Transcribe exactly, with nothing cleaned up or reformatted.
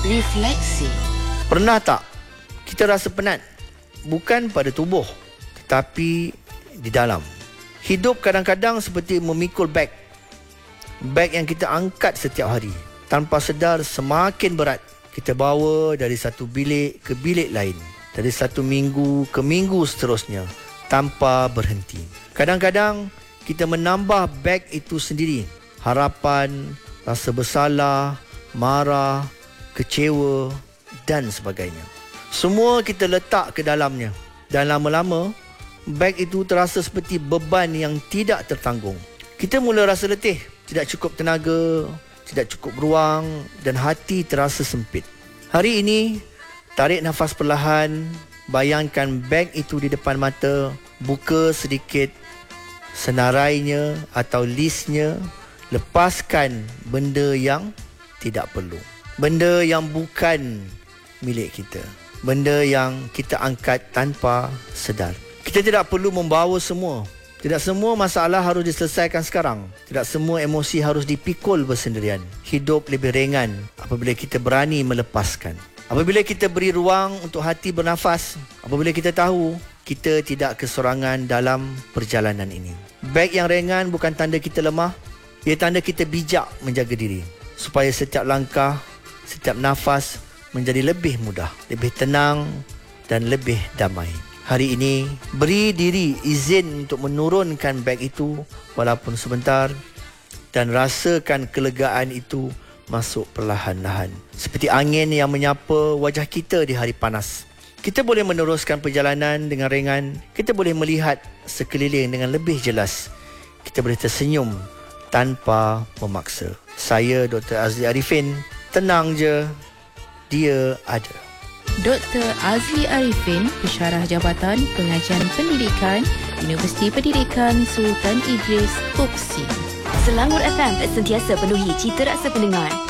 Refleksi. Pernah tak kita rasa penat? Bukan pada tubuh, tetapi di dalam. Hidup kadang-kadang seperti memikul beg. Beg yang kita angkat setiap hari. Tanpa sedar semakin berat kita bawa dari satu bilik ke bilik lain. Dari satu minggu ke minggu seterusnya. Tanpa berhenti. Kadang-kadang kita menambah beg itu sendiri. Harapan, rasa bersalah, marah, kecewa dan sebagainya. Semua kita letak ke dalamnya. Dan lama-lama, beg itu terasa seperti beban yang tidak tertanggung. Kita mula rasa letih, tidak cukup tenaga, tidak cukup ruang dan hati terasa sempit. Hari ini, tarik nafas perlahan, bayangkan beg itu di depan mata, buka sedikit senarainya atau listnya, lepaskan benda yang tidak perlu. Benda yang bukan milik kita. Benda yang kita angkat tanpa sedar. Kita tidak perlu membawa semua. Tidak semua masalah harus diselesaikan sekarang. Tidak semua emosi harus dipikul bersendirian. Hidup lebih ringan apabila kita berani melepaskan. Apabila kita beri ruang untuk hati bernafas. Apabila kita tahu kita tidak kesorangan dalam perjalanan ini. Beg yang ringan bukan tanda kita lemah. Ia tanda kita bijak menjaga diri. Supaya setiap langkah, setiap nafas menjadi lebih mudah, lebih tenang dan lebih damai. Hari ini, beri diri izin untuk menurunkan beg itu walaupun sebentar dan rasakan kelegaan itu masuk perlahan-lahan. Seperti angin yang menyapa wajah kita di hari panas. Kita boleh meneruskan perjalanan dengan ringan. Kita boleh melihat sekeliling dengan lebih jelas. Kita boleh tersenyum tanpa memaksa. Saya Doktor Azli Arifin. Tenang je, dia ada. Doktor Azli Arifin, Pensyarah Jabatan Pengajian Pendidikan, Universiti Pendidikan Sultan Idris, U P S I. Selangor F M sentiasa penuhi cita rasa pendengar.